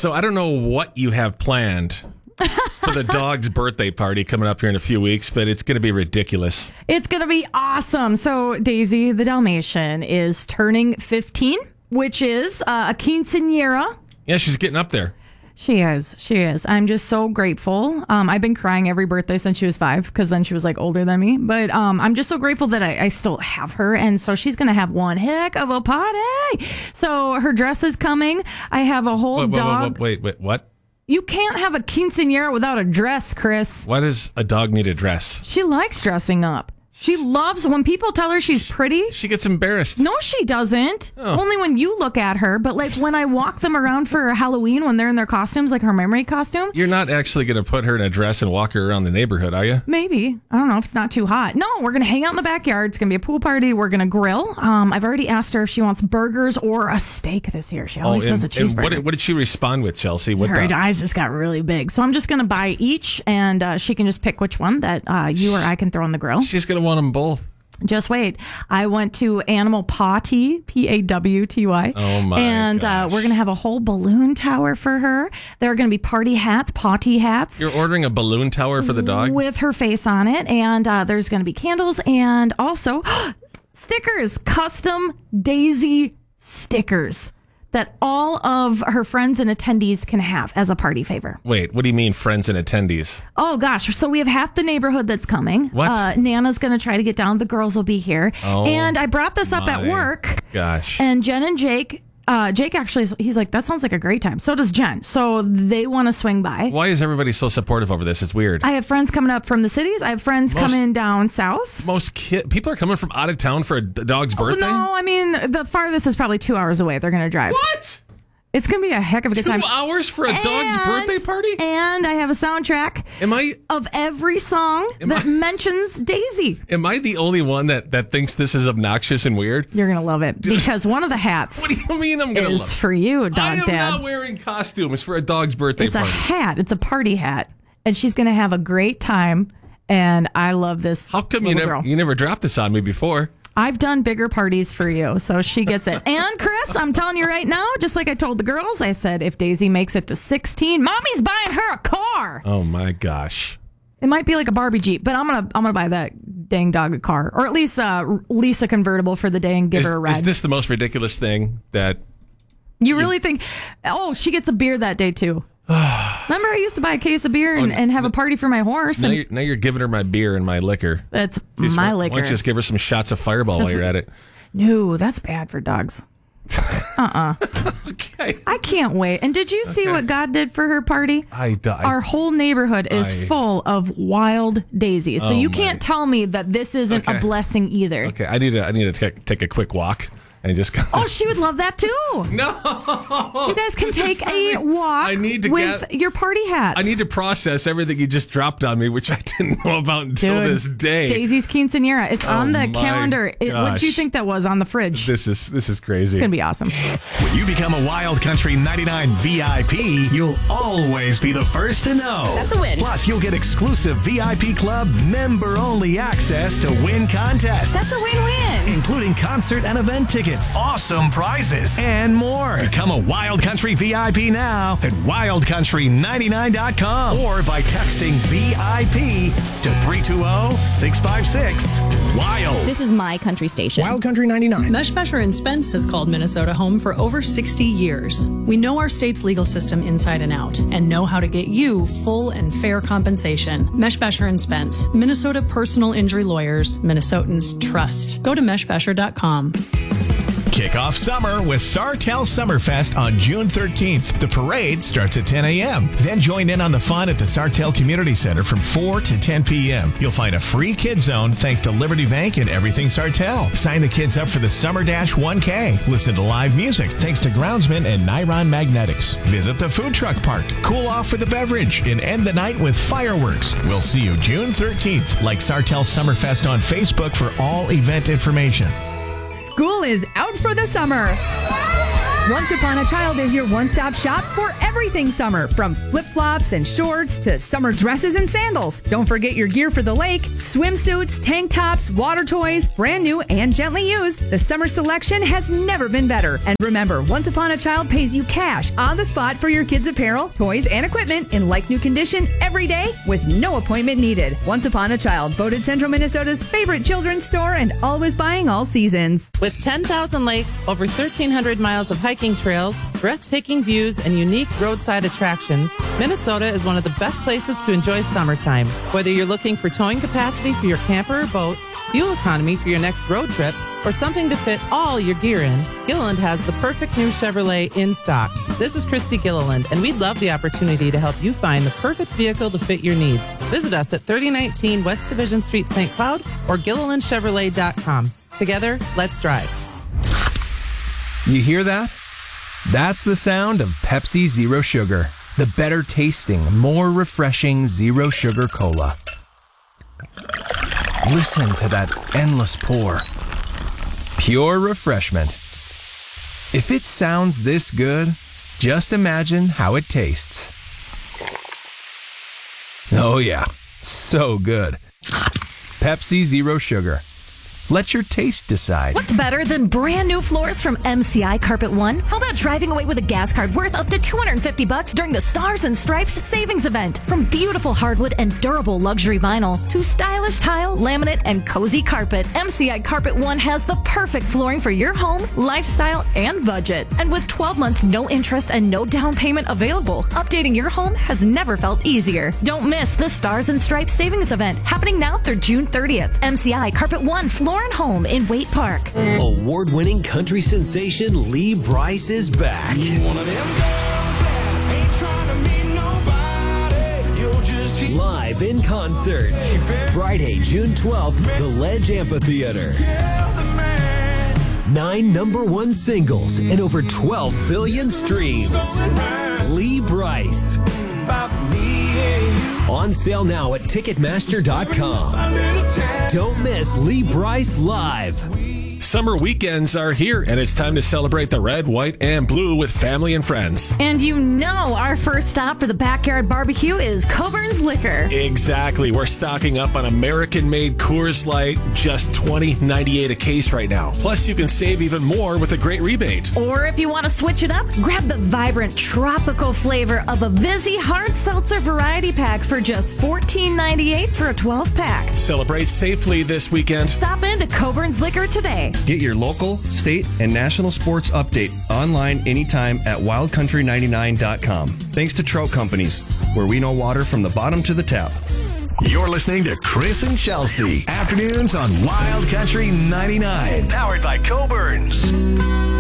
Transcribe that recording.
So I don't know what you have planned for the dog's birthday party coming up here in a few weeks, but it's going to be ridiculous. It's going to be awesome. So Daisy, the Dalmatian, is turning 15, which is a quinceañera. Yeah, she's getting up there. She is. I'm just so grateful. I've been crying every birthday since she was 5 because then she was like older than me. But I'm just so grateful that I still have her. And so she's going to have one heck of a party. So her dress is coming. I have a whole dog. Wait, what? You can't have a quinceañera without a dress, Chris. Why does a dog need a dress? She likes dressing up. She loves when people tell her she's pretty. She gets embarrassed. No, she doesn't. Oh. Only when you look at her. But like when I walk them around for Halloween when they're in their costumes, like her memory costume. You're not actually going to put her in a dress and walk her around the neighborhood, are you? Maybe. I don't know if it's not too hot. No, we're going to hang out in the backyard. It's going to be a pool party. We're going to grill. I've already asked her if she wants burgers or a steak this year. She always says a cheeseburger. And what did she respond with, Chelsea? Her eyes just got really big. So I'm just going to buy each and she can just pick which one that you or I can throw on the grill. She's going to want them both. Just wait. I went to Animal Pawty, Pawty. Oh, my And gosh. we're going to have a whole balloon tower for her. There are going to be party hats, Pawty hats. You're ordering a balloon tower for the dog? With her face on it. And there's going to be candles and also stickers, custom Daisy stickers that all of her friends and attendees can have as a party favor. Wait, what do you mean friends and attendees? Oh, gosh. So we have half the neighborhood that's coming. What? Nana's going to try to get down. The girls will be here. Oh, and I brought this up at work. Gosh. And Jen and Jake, Jake actually, he's like, that sounds like a great time. So does Jen. So they want to swing by. Why is everybody so supportive over this? It's weird. I have friends coming up from the cities. I have friends coming down south. People are coming from out of town for a dog's birthday? No, I mean, the farthest is probably 2 hours away. They're going to drive. What? It's going to be a heck of a good time. 2 hours for a dog's birthday party? And I have a soundtrack of every song that mentions Daisy. Am I the only one that thinks this is obnoxious and weird? You're going to love it because one of the hats What do you mean I'm going to love it? is for you, Dog I am Dad. not wearing costumes for a dog's birthday It's party. a hat. It's a party hat. And she's going to have a great time. And I love this. How come girl. you never dropped this on me before? I've done bigger parties for you, so she gets it. And Chris, I'm telling you right now, just like I told the girls, I said if Daisy makes it to 16, Mommy's buying her a car. Oh my gosh. It might be like a Barbie Jeep, but I'm gonna buy that dang dog a car, or at least lease a convertible for the day and give her a ride. Is this the most ridiculous thing that you really think? Oh, she gets a beer that day too. Remember, I used to buy a case of beer and have a party for my horse. Now you're giving her my beer and my liquor. That's Jeez, my why liquor. don't you just give her some shots of Fireball while you're at it? No, that's bad for dogs. Okay. I can't wait. And did you see what God did for her party? Our whole neighborhood is full of wild daisies. So you can't tell me that this isn't a blessing either. Okay, I need to take a quick walk and just. Oh, she would love that too. No, you guys can take a walk with your party hats. I need to process everything you just dropped on me, which I didn't know about until this day. Daisy's quinceañera. It's on the calendar. What do you gosh. think that was on the fridge? This is crazy. It's gonna be awesome. When you become a Wild Country 99 VIP, you'll always be the first to know. That's a win. Plus, you'll get exclusive VIP Club member-only access to win contests. That's a win-win. Including concert and event tickets, awesome prizes, and more. Become a Wild Country VIP now at wildcountry99.com or by texting VIP to 320-656-WILD. This is my country station. Wild Country 99. Meshbesher and Spence has called Minnesota home for over 60 years. We know our state's legal system inside and out and know how to get you full and fair compensation. Meshbesher and Spence, Minnesota personal injury lawyers, Minnesotans trust. Go to meshbesher.com. Kick off summer with Sartell Summerfest on June 13th. The parade starts at 10 a.m. Then join in on the fun at the Sartell Community Center from 4 to 10 p.m. You'll find a free kids zone thanks to Liberty Bank and Everything Sartell. Sign the kids up for the Summer Dash 1K. Listen to live music thanks to Groundsman and Niron Magnetics. Visit the food truck park. Cool off with a beverage and end the night with fireworks. We'll see you June 13th. Like Sartell Summerfest on Facebook for all event information. School is out for the summer. Once Upon a Child is your one-stop shop for everything summer, from flip-flops and shorts to summer dresses and sandals. Don't forget your gear for the lake, swimsuits, tank tops, water toys, brand new and gently used. The summer selection has never been better. And remember, Once Upon a Child pays you cash on the spot for your kids' apparel, toys, and equipment in like-new condition every day with no appointment needed. Once Upon a Child, voted Central Minnesota's favorite children's store and always buying all seasons. With 10,000 lakes, over 1,300 miles of hiking trails, breathtaking views, and unique roadside attractions, Minnesota is one of the best places to enjoy summertime. Whether you're looking for towing capacity for your camper or boat, fuel economy for your next road trip, or something to fit all your gear in, Gilliland has the perfect new Chevrolet in stock. This is Christy Gilliland, and we'd love the opportunity to help you find the perfect vehicle to fit your needs. Visit us at 3019 West Division Street, St. Cloud, or GillilandChevrolet.com. Together, let's drive. You hear that? That's the sound of Pepsi Zero Sugar, the better tasting, more refreshing Zero Sugar Cola. Listen to that endless pour. Pure refreshment. If it sounds this good, just imagine how it tastes. Oh yeah, so good. Pepsi Zero Sugar. Let your taste decide. What's better than brand new floors from MCI Carpet One? How about driving away with a gas card worth up to $250 during the Stars and Stripes savings event? From beautiful hardwood and durable luxury vinyl to stylish tile, laminate, and cozy carpet, MCI Carpet One has the perfect flooring for your home, lifestyle, and budget. And with 12 months, no interest, and no down payment available, updating your home has never felt easier. Don't miss the Stars and Stripes savings event happening now through June 30th. MCI Carpet One Floor and Home in Waite Park. Award-winning country sensation Lee Brice is back. Live in concert. Friday, June 12th, the Ledge Amphitheater. 9 #1 singles and over 12 billion streams. Lee Brice. On sale now at Ticketmaster.com. Don't miss Lee Brice live. Summer weekends are here, and it's time to celebrate the red, white, and blue with family and friends. And you know our first stop for the backyard barbecue is Coburn's Liquor. Exactly. We're stocking up on American-made Coors Light, just $20.98 a case right now. Plus, you can save even more with a great rebate. Or if you want to switch it up, grab the vibrant tropical flavor of a Vizzy Hard Seltzer Variety Pack for just $14.98 for a 12-pack. Celebrate safely this weekend. Stop into Coburn's Liquor today. Get your local, state, and national sports update online anytime at wildcountry99.com. Thanks to Trout Companies, where we know water from the bottom to the tap. You're listening to Chris and Chelsea. Afternoons on Wild Country 99. Powered by Coburn's.